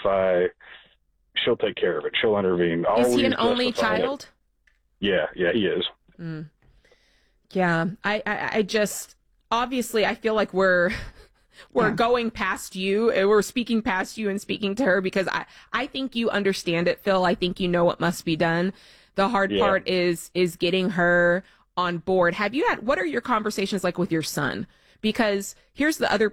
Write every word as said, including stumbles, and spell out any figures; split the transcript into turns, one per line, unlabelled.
testify. She'll take care of it. She'll intervene.
Is he
Always
an only
justify it.
child?
Yeah, yeah, he is.
Mm. Yeah, I, I, I just, obviously, I feel like we're, we're
Yeah.
going past you. and We're speaking past you and speaking to her because I, I think you understand it, Phil. I think you know what must be done. The hard
Yeah.
part is, is getting her on board. Have you had, what are your conversations like with your son? Because here's the other